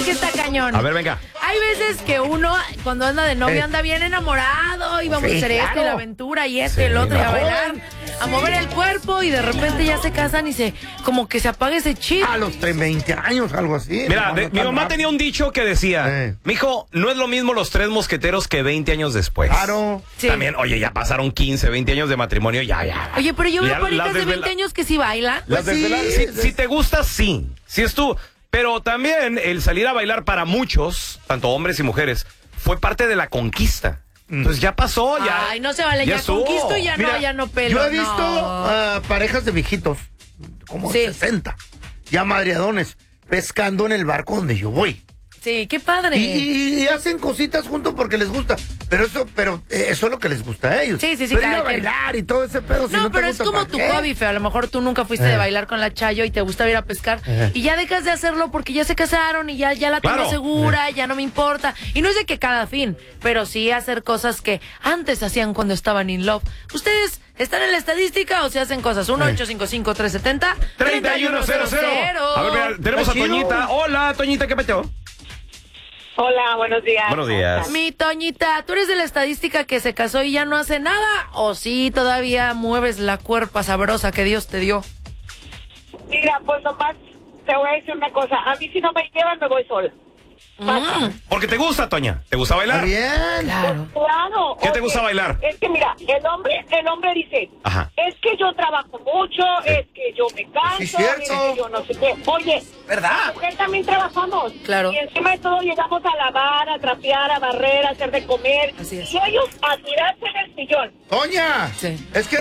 que está cañón. A ver, venga. Hay veces que uno, cuando anda de novio, anda bien enamorado y vamos a hacer esto y la aventura y esto y el otro y a bailar, a mover el cuerpo y de repente ya se casan y como que se apaga ese chip. A los 20 años, algo así. Mira, mi mamá tenía un dicho que decía, mijo, no es lo mismo los 3 mosqueteros que 20 años después. Claro. Sí. También, oye, ya pasaron 15, 20 años de matrimonio, ya. Oye, pero yo veo Ya, parejas de 20 años que sí bailan. Las desveladas, si te gusta, sí. Si es tú. Pero también el salir a bailar para muchos, tanto hombres y mujeres, fue parte de la conquista. Entonces ya pasó, ya. Ay, no se vale, ya estuvo. conquisto y ya no pelo. Yo he visto parejas de viejitos, como 60, ya madreadones, pescando en el barco donde yo voy. Sí, qué padre. Y hacen cositas juntos porque les gusta. Pero eso es lo que les gusta a ellos. Sí, pero ir cada a bailar y todo ese pedo. No, pero es como tu hobby, Feo. A lo mejor tú nunca fuiste de bailar con la Chayo y te gusta ir a pescar. Y ya dejas de hacerlo porque ya se casaron y ya la tengo segura, ya no me importa. Y no es de que cada fin, pero sí hacer cosas que antes hacían cuando estaban in love. ¿Ustedes están en la estadística o se hacen cosas? 1-855-370-3100. A ver, mira, tenemos a Toñita. Hola, Toñita, ¿qué peteo? Hola, buenos días. Buenos días. Mi Toñita, ¿tú eres de la estadística que se casó y ya no hace nada? ¿O sí todavía mueves la cuerpa sabrosa que Dios te dio? Mira, pues nomás te voy a decir una cosa. A mí si no me llevan, me voy sola. Porque te gusta, Toña. ¿Te gusta bailar? Bien. Claro. Claro. ¿Qué te gusta bailar? Es que mira, el hombre dice, es que yo trabajo mucho, es que yo me canso, Sí, cierto. es que yo no sé qué. Oye, ¿verdad? la mujer también trabajamos. Claro. Y encima de todo llegamos a lavar, a trapear, a barrer, a hacer de comer. Así es. Y ellos a tirarse en el sillón. Toña, Sí. es que